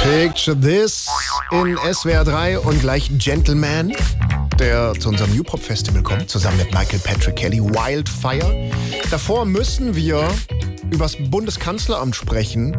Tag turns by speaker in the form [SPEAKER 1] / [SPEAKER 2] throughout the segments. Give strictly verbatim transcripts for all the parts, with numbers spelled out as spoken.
[SPEAKER 1] Picture this in S W R drei und gleich Gentleman, der zu unserem New Pop Festival kommt, zusammen mit Michael Patrick Kelly, Wildfire. Davor müssen wir übers Bundeskanzleramt sprechen.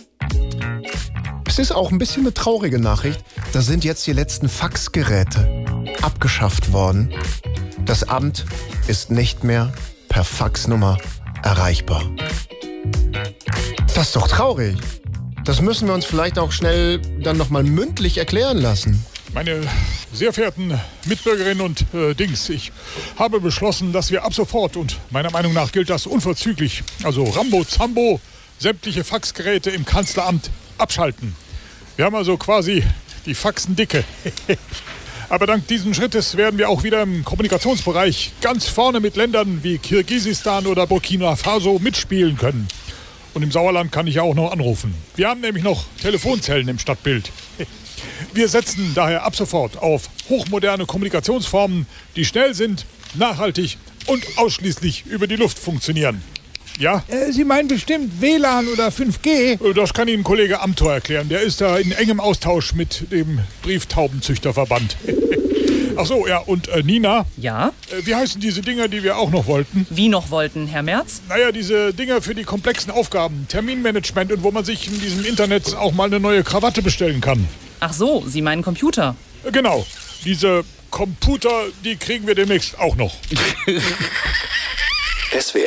[SPEAKER 1] Es ist auch ein bisschen eine traurige Nachricht. Da sind jetzt die letzten Faxgeräte abgeschafft worden. Das Amt ist nicht mehr per Faxnummer erreichbar. Das ist doch traurig. Das müssen wir uns vielleicht auch schnell dann nochmal mündlich erklären lassen.
[SPEAKER 2] Meine sehr verehrten Mitbürgerinnen und äh, Dings, ich habe beschlossen, dass wir ab sofort, und meiner Meinung nach gilt das unverzüglich, also Rambo Zambo, sämtliche Faxgeräte im Kanzleramt abschalten. Wir haben also quasi die Faxen dicke. Aber dank dieses Schrittes werden wir auch wieder im Kommunikationsbereich ganz vorne mit Ländern wie Kirgisistan oder Burkina Faso mitspielen können. Und im Sauerland kann ich ja auch noch anrufen. Wir haben nämlich noch Telefonzellen im Stadtbild. Wir setzen daher ab sofort auf hochmoderne Kommunikationsformen, die schnell sind, nachhaltig und ausschließlich über die Luft funktionieren. Ja?
[SPEAKER 3] Äh, Sie meinen bestimmt W L A N oder fünf G?
[SPEAKER 2] Das kann Ihnen Kollege Amthor erklären. Der ist da in engem Austausch mit dem Brieftaubenzüchterverband. Ach so, ja, und äh, Nina?
[SPEAKER 4] Ja?
[SPEAKER 2] Äh, wie heißen diese Dinger, die wir auch noch wollten?
[SPEAKER 4] Wie noch wollten, Herr Merz?
[SPEAKER 2] Naja, diese Dinger für die komplexen Aufgaben, Terminmanagement und wo man sich in diesem Internet auch mal eine neue Krawatte bestellen kann.
[SPEAKER 4] Ach so, Sie meinen Computer?
[SPEAKER 2] Äh, genau, diese Computer, die kriegen wir demnächst auch noch.
[SPEAKER 5] S W R